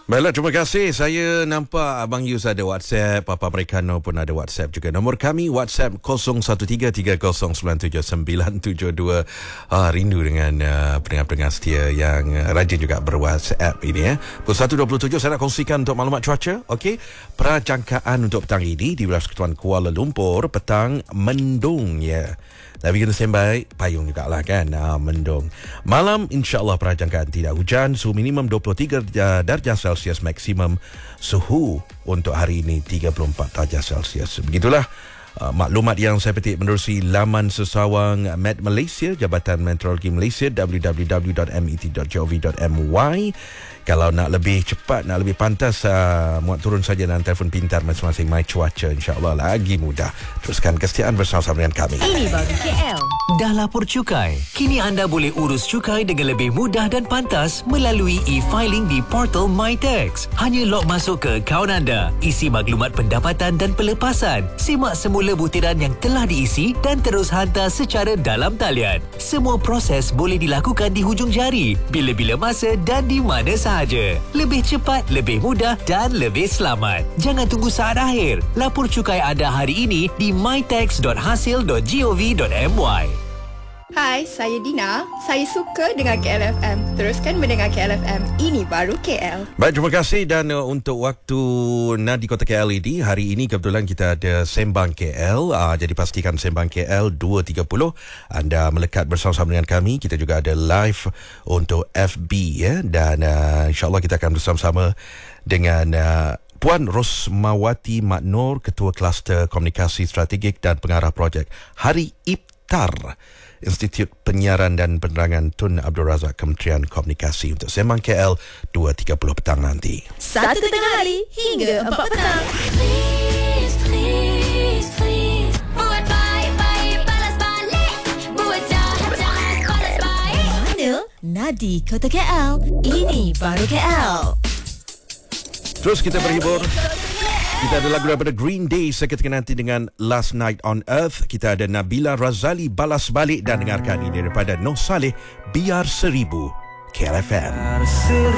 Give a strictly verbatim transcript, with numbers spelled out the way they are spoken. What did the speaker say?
Baiklah, terima kasih. Saya nampak Abang Yus ada WhatsApp, Papa Americano pun ada WhatsApp juga. Nombor kami WhatsApp kosong satu tiga tiga kosong sembilan tujuh sembilan tujuh dua. Ah, rindu dengan uh, pendengar-pendengar setia yang uh, rajin juga ber-WhatsApp ini ya. Pukul satu dua puluh tujuh saya nak kongsikan untuk maklumat cuaca. Okey, prajangkaan untuk petang ini di wilayah Persekutuan Kuala Lumpur petang mendung ya. Tapi kena standby payung juga lah kan. ah, Mendung. Malam insyaAllah prajangkaan tidak hujan. Suhu minimum dua puluh tiga darjah Celsius, maksimum suhu untuk hari ini tiga puluh empat darjah Celsius. Begitulah uh, maklumat yang saya petik menerusi laman sesawang Met Malaysia, Jabatan Meteorologi Malaysia, w w w dot met dot gov dot my. Kalau nak lebih cepat, nak lebih pantas, uh, muat turun saja dalam telefon pintar masing-masing My Cuaca. InsyaAllah lagi mudah. Teruskan kesetiaan bersama-sama dengan kami. Ini baru K L. Dah lapor cukai? Kini anda boleh urus cukai dengan lebih mudah dan pantas melalui e-filing di portal MyTax. Hanya log masuk ke akaun anda, isi maklumat pendapatan dan pelepasan, simak semula butiran yang telah diisi dan terus hantar secara dalam talian. Semua proses boleh dilakukan di hujung jari, bila-bila masa dan di mana sahaja. Lebih cepat, lebih mudah dan lebih selamat. Jangan tunggu saat akhir. Lapor cukai anda hari ini di mytax dot hasil dot gov dot my. Hai, saya Dina. Saya suka dengar K L F M. Teruskan mendengar K L F M. Ini baru K L. Baik, terima kasih. Dan uh, untuk waktu Nadi Kota K L ini, hari ini kebetulan kita ada Sembang K L. Uh, jadi pastikan Sembang K L dua tiga puluh. Anda melekat bersama-sama dengan kami. Kita juga ada live untuk F B ya. Dan uh, insyaAllah kita akan bersama-sama dengan Uh, Puan Rosmawati Maknur, Ketua Kluster Komunikasi Strategik dan Pengarah Projek Hari Iftar Institut Penyiaran dan Penerangan Tun Abdul Razak, Kementerian Komunikasi, untuk Sembang K L dua tiga puluh petang nanti. Satu tengah hari hingga empat petang. Please, please, please. Buat baik-baik, balas balik. Buat jahat-jahat, balas baik. Mana? Nadi Kota K L. Ini baru K L. Terus kita berhibur. Kita ada lagu daripada Green Day seketika nanti dengan Last Night on Earth. Kita ada Nabila Razali Balas Balik, dan dengarkan ini daripada Noh Saleh, Biar Seribu. K L F M.